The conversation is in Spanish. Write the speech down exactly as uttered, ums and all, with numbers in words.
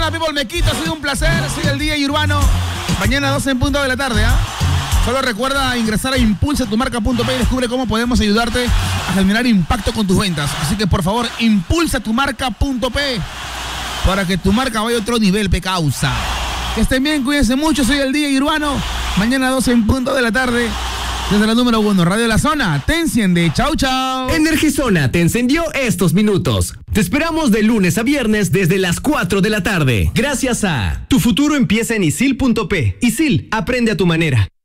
Hola, people, me quito, ha sido un placer. Soy el D J Urbano. Mañana doce en punto de la tarde, ¿ah? ¿eh? Solo recuerda ingresar a impulsa tu marca punto pe y descubre cómo podemos ayudarte a generar impacto con tus ventas. Así que, por favor, impulsa tu marca punto pe para que tu marca vaya a otro nivel, pe causa. Que estén bien, cuídense mucho. Soy el D J Urbano. Mañana doce en punto de la tarde. Desde la número uno, Radio La Zona, te enciende. Chau, chau. Energizona te encendió estos minutos. Te esperamos de lunes a viernes desde las cuatro de la tarde. Gracias a... Tu futuro empieza en isil punto pe. Isil, aprende a tu manera.